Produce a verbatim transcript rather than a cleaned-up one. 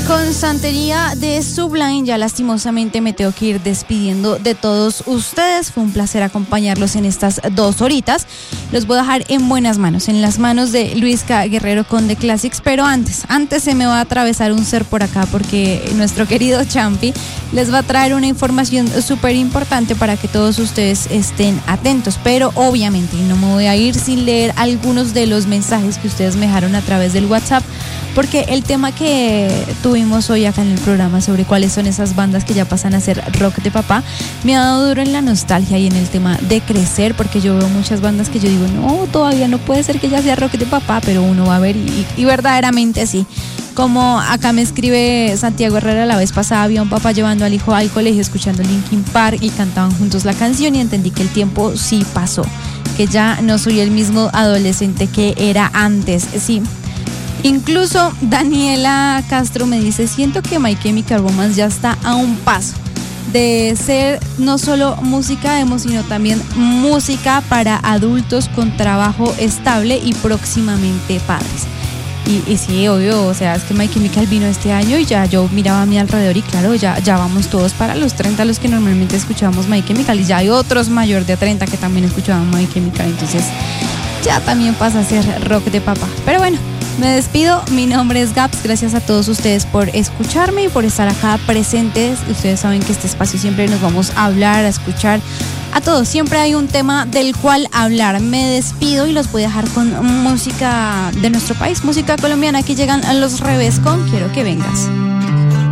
con Santería de Sublime ya lastimosamente me tengo que ir despidiendo de todos ustedes. Fue un placer acompañarlos en estas dos horitas. Los voy a dejar en buenas manos, en las manos de Luisca Guerrero con The Classics, pero antes, antes se me va a atravesar un ser por acá porque nuestro querido Champi les va a traer una información súper importante para que todos ustedes estén atentos, pero obviamente no me voy a ir sin leer algunos de los mensajes que ustedes me dejaron a través del WhatsApp, porque el tema que tuvimos hoy acá en el programa sobre cuáles son esas bandas que ya pasan a ser rock de papá, me ha dado duro en la nostalgia y en el tema de crecer, porque yo veo muchas bandas que yo digo, no, todavía no puede ser que ya sea rock de papá, pero uno va a ver y, y verdaderamente sí. Como acá me escribe Santiago Herrera, la vez pasada había un papá llevando al hijo al colegio escuchando Linkin Park y cantaban juntos la canción y entendí que el tiempo sí pasó, que ya no soy el mismo adolescente que era antes, sí. Incluso Daniela Castro me dice, siento que My Chemical Romance ya está a un paso de ser no solo música emo, sino también música para adultos con trabajo estable y próximamente padres. Y, y sí, obvio, o sea, es que My Chemical vino este año y ya yo miraba a mi alrededor y claro, ya, ya vamos todos para los treinta, los que normalmente escuchábamos My Chemical, y ya hay otros mayor de treinta que también escuchaban My Chemical, entonces ya también pasa a ser rock de papá. Pero bueno, me despido, mi nombre es Gaps, gracias a todos ustedes por escucharme y por estar acá presentes. Ustedes saben que este espacio siempre nos vamos a hablar, a escuchar, a todos, siempre hay un tema del cual hablar. Me despido y los voy a dejar con música de nuestro país, música colombiana. Aquí llegan a Los Revés con Quiero que vengas.